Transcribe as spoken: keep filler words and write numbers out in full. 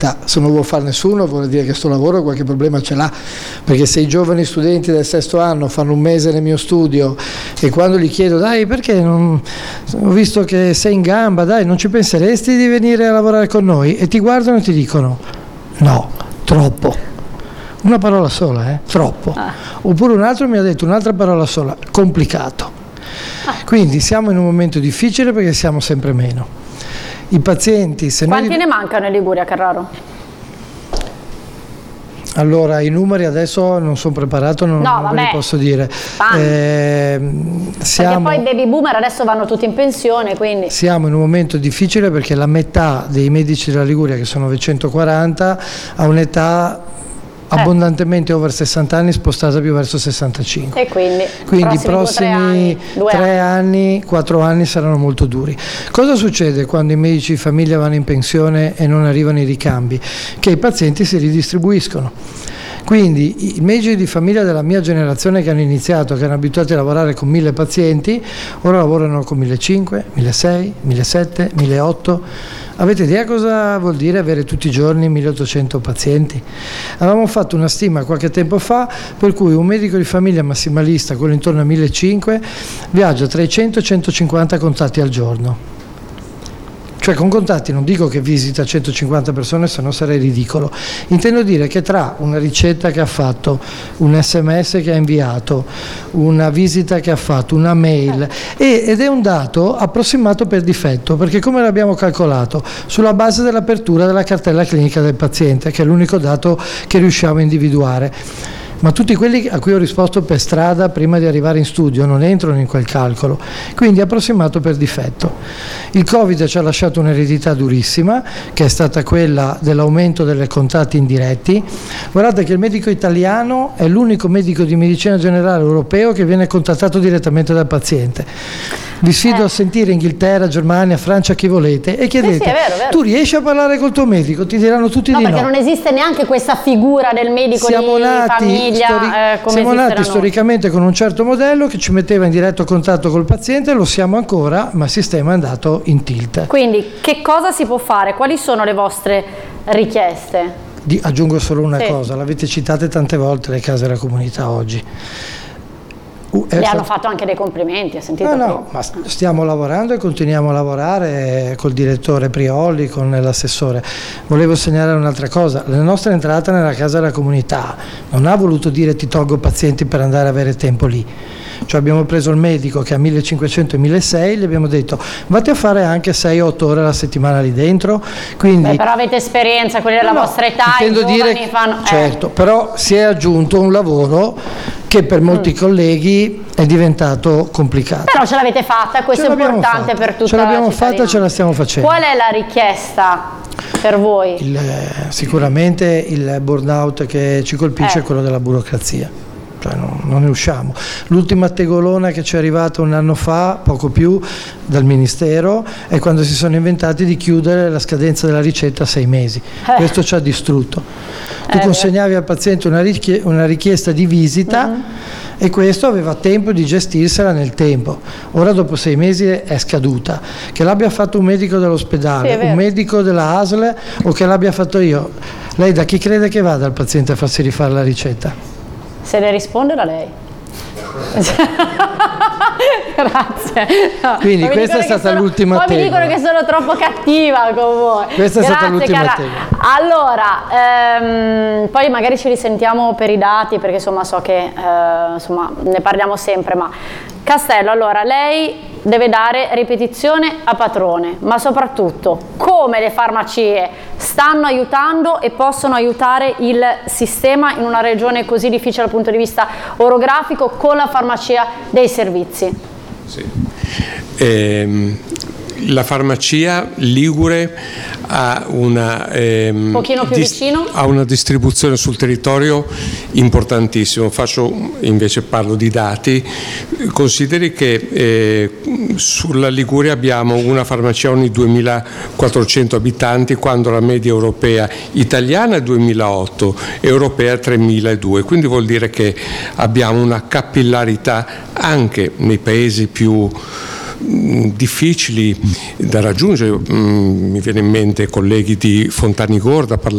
Se non vuol fare nessuno vuol dire che sto lavoro qualche problema ce l'ha, perché se i giovani studenti del sesto anno fanno un mese nel mio studio e quando gli chiedo dai perché non, ho visto che sei in gamba, dai non ci penseresti di venire a lavorare con noi, e ti guardano e ti dicono no, troppo, una parola sola, eh? troppo, ah. Oppure un altro mi ha detto un'altra parola sola, complicato. ah. Quindi siamo in un momento difficile perché siamo sempre meno. I pazienti, se quanti noi... ne mancano in Liguria, Carraro? Allora, i numeri adesso non sono preparato, non, no, non vabbè. ve li posso dire. Eh, siamo, perché poi i baby boomer adesso vanno tutti in pensione, quindi... Siamo in un momento difficile perché la metà dei medici della Liguria, che sono novecentoquaranta, ha un'età abbondantemente over sessanta anni, spostata più verso sessantacinque, e quindi, quindi i prossimi tre anni, quattro anni saranno molto duri. Cosa succede quando i medici di famiglia vanno in pensione e non arrivano i ricambi? Che i pazienti si ridistribuiscono. Quindi i medici di famiglia della mia generazione, che hanno iniziato, che erano abituati a lavorare con mille pazienti, ora lavorano con millecinquecento, milleseicento, millesettecento, milleottocento. Avete idea cosa vuol dire avere tutti i giorni milleottocento pazienti? Avevamo fatto una stima qualche tempo fa per cui un medico di famiglia massimalista, quello intorno a millecinquecento, viaggia tra i cento e i centocinquanta contatti al giorno. Cioè con contatti non dico che visita centocinquanta persone, se no sarei ridicolo. Intendo dire che tra una ricetta che ha fatto, un sms che ha inviato, una visita che ha fatto, una mail, e, ed è un dato approssimato per difetto, perché come l'abbiamo calcolato? Sulla base dell'apertura della cartella clinica del paziente, che è l'unico dato che riusciamo a individuare. Ma tutti quelli a cui ho risposto per strada prima di arrivare in studio non entrano in quel calcolo, quindi approssimato per difetto. Il Covid ci ha lasciato un'eredità durissima, che è stata quella dell'aumento dei contatti indiretti. Guardate che il medico italiano è l'unico medico di medicina generale europeo che viene contattato direttamente dal paziente. Vi sfido eh. a sentire Inghilterra, Germania, Francia, chi volete, e chiedete, sì, sì, è vero, è vero. tu riesci a parlare col tuo medico? Ti diranno tutti no, di no. perché non esiste neanche questa figura del medico siamo di nati famiglia stori- eh, come siamo nati noi. storicamente con un certo modello che ci metteva in diretto contatto col paziente, lo siamo ancora, ma il sistema è andato in tilt. Quindi che cosa si può fare? Quali sono le vostre richieste? Di, aggiungo solo una sì. cosa, l'avete citate tante volte le case della comunità oggi. Uh, Le hanno fatto anche dei complimenti, ha sentito? No, no, ma stiamo lavorando e continuiamo a lavorare col direttore Prioli, con l'assessore. Volevo segnalare un'altra cosa, la nostra entrata nella casa della comunità non ha voluto dire ti tolgo pazienti per andare a avere tempo lì. Cioè abbiamo preso il medico che ha millecinquecento e milleseicento, gli abbiamo detto vatti a fare anche sei otto ore alla settimana lì dentro. Quindi, Beh, però avete esperienza, quelli della no, vostra età, i giovani dire, fanno... Certo, eh. però si è aggiunto un lavoro che per molti mm. colleghi è diventato complicato. Però ce l'avete fatta, questo è importante fatta. per tutta ce la l'abbiamo fatta e ce la stiamo facendo. Qual è la richiesta per voi? Il, sicuramente il burnout che ci colpisce eh. è quello della burocrazia. Cioè non, non ne usciamo. L'ultima tegolona che ci è arrivata un anno fa, poco più, dal Ministero, è quando si sono inventati di chiudere la scadenza della ricetta a sei mesi. Eh. Questo ci ha distrutto. Tu eh, consegnavi al paziente una, richie- una richiesta di visita uh-huh. e questo aveva tempo di gestirsela nel tempo. Ora dopo sei mesi è scaduta. Che l'abbia fatto un medico dell'ospedale, sì, un medico della A S L o che l'abbia fatto io, lei da chi crede che vada il paziente a farsi rifare la ricetta? Se ne risponde da lei. Grazie. No, quindi questa è stata l'ultima tema. Poi mi dicono tema. che sono troppo cattiva con voi. Questa è Grazie, stata l'ultima cara. tema. Allora, ehm, poi magari ci risentiamo per i dati, perché insomma so che eh, insomma, ne parliamo sempre, ma Castello, allora lei deve dare ripetizione a padrone, ma soprattutto come le farmacie stanno aiutando e possono aiutare il sistema in una regione così difficile dal punto di vista orografico con la farmacia dei servizi. Sì. Ehm, la farmacia ligure ha una, ehm, un pochino più dis- vicino? ha una distribuzione sul territorio importantissimo. Faccio, invece parlo di dati. Consideri che eh, sulla Liguria abbiamo una farmacia ogni duemilaquattrocento abitanti, quando la media europea italiana è duemilaotto, europea tremiladue, quindi vuol dire che abbiamo una capillarità anche nei paesi più difficili da raggiungere. Mi viene in mente colleghi di Fontanigorda,